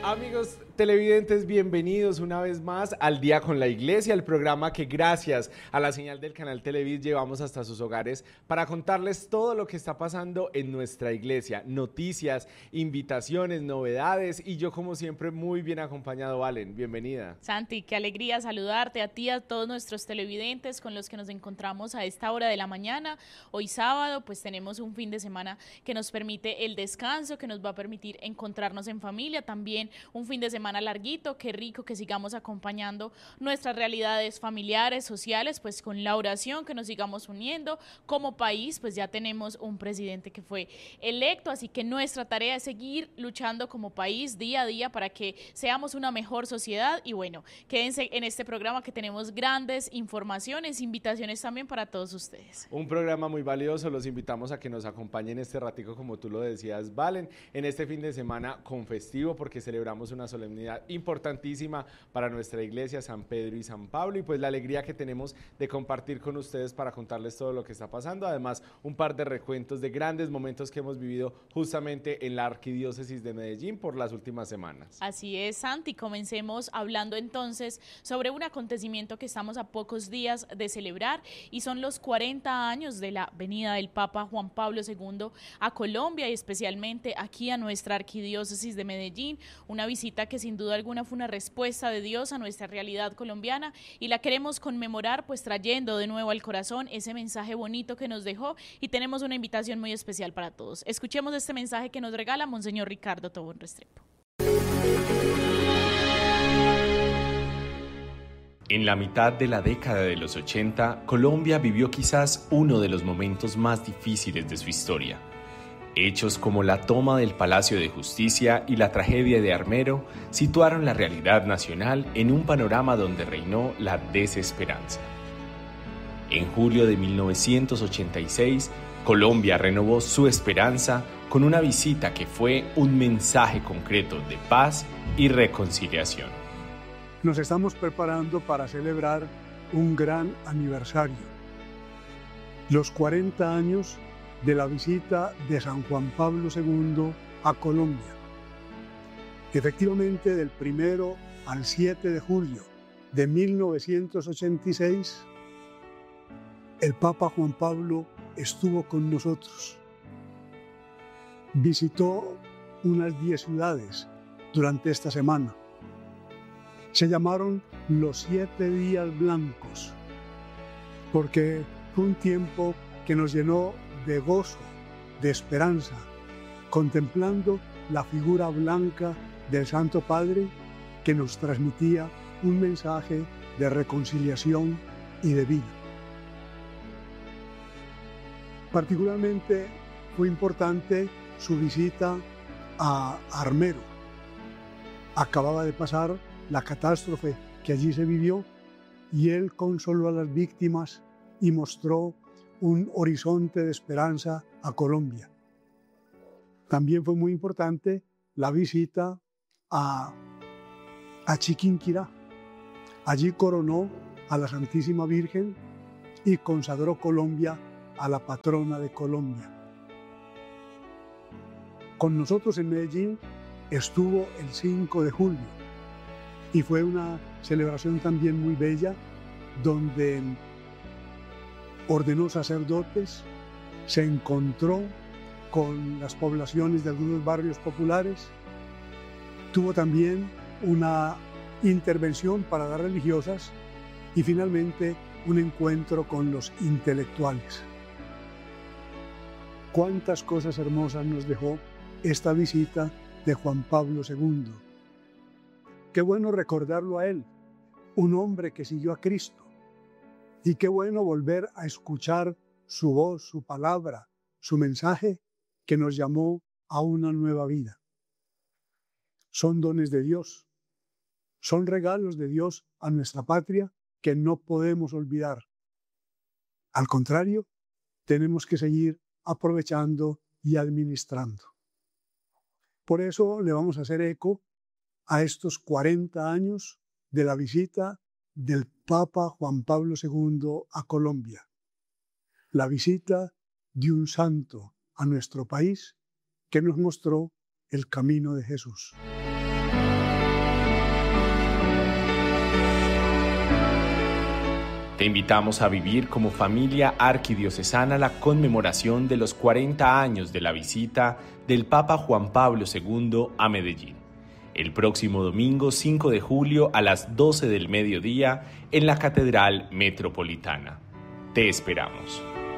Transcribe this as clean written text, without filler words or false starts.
Amigos televidentes, bienvenidos una vez más al Día con la Iglesia, el programa que gracias a la señal del canal Televis llevamos hasta sus hogares para contarles todo lo que está pasando en nuestra iglesia, noticias, invitaciones, novedades y yo como siempre muy bien acompañado. Valen, bienvenida. Santi, qué alegría saludarte a ti, a todos nuestros televidentes con los que nos encontramos a esta hora de la mañana. Hoy sábado pues tenemos un fin de semana que nos permite el descanso, que nos va a permitir encontrarnos en familia, también un fin de semana larguito, qué rico que sigamos acompañando nuestras realidades familiares, sociales, pues con la oración, que nos sigamos uniendo. Como país, pues ya tenemos un presidente que fue electo, así que nuestra tarea es seguir luchando como país día a día para que seamos una mejor sociedad. Y bueno, quédense en este programa que tenemos grandes informaciones, invitaciones también para todos ustedes. Un programa muy valioso, los invitamos a que nos acompañen este ratico, como tú lo decías, Valen, en este fin de semana con festivo, porque celebramos una solemnidad importantísima para nuestra iglesia, San Pedro y San Pablo, y pues la alegría que tenemos de compartir con ustedes para contarles todo lo que está pasando, además un par de recuentos de grandes momentos que hemos vivido justamente en la Arquidiócesis de Medellín por las últimas semanas. Así es, Santi, comencemos hablando entonces sobre un acontecimiento que estamos a pocos días de celebrar y son los 40 años de la venida del Papa Juan Pablo II a Colombia y especialmente aquí a nuestra Arquidiócesis de Medellín, una visita que sin duda alguna fue una respuesta de Dios a nuestra realidad colombiana y la queremos conmemorar pues trayendo de nuevo al corazón ese mensaje bonito que nos dejó y tenemos una invitación muy especial para todos. Escuchemos este mensaje que nos regala Monseñor Ricardo Tobón Restrepo. En la mitad de la década de los 80, Colombia vivió quizás uno de los momentos más difíciles de su historia. Hechos como la toma del Palacio de Justicia y la tragedia de Armero situaron la realidad nacional en un panorama donde reinó la desesperanza. En julio de 1986, Colombia renovó su esperanza con una visita que fue un mensaje concreto de paz y reconciliación. Nos estamos preparando para celebrar un gran aniversario, los 40 años de la visita de San Juan Pablo II a Colombia. Efectivamente, del 1 al 7 de julio de 1986, el Papa Juan Pablo estuvo con nosotros. Visitó unas 10 ciudades durante esta semana. Se llamaron los 7 días blancos, porque fue un tiempo que nos llenó de gozo, de esperanza, contemplando la figura blanca del Santo Padre que nos transmitía un mensaje de reconciliación y de vida. Particularmente fue importante su visita a Armero. Acababa de pasar la catástrofe que allí se vivió y él consoló a las víctimas y mostró un horizonte de esperanza a Colombia. También fue muy importante la visita a Chiquinquirá. Allí coronó a la Santísima Virgen y consagró Colombia a la patrona de Colombia. Con nosotros en Medellín estuvo el 5 de julio y fue una celebración también muy bella donde ordenó sacerdotes, se encontró con las poblaciones de algunos barrios populares, tuvo también una intervención para las religiosas y finalmente un encuentro con los intelectuales. Cuántas cosas hermosas nos dejó esta visita de Juan Pablo II. Qué bueno recordarlo a él, un hombre que siguió a Cristo. Y qué bueno volver a escuchar su voz, su palabra, su mensaje que nos llamó a una nueva vida. Son dones de Dios, son regalos de Dios a nuestra patria que no podemos olvidar. Al contrario, tenemos que seguir aprovechando y administrando. Por eso le vamos a hacer eco a estos 40 años de la visita del Papa Juan Pablo II a Colombia. La visita de un santo a nuestro país que nos mostró el camino de Jesús. Te invitamos a vivir como familia arquidiocesana la conmemoración de los 40 años de la visita del Papa Juan Pablo II a Medellín, el próximo domingo 5 de julio a las 12 del mediodía en la Catedral Metropolitana. Te esperamos.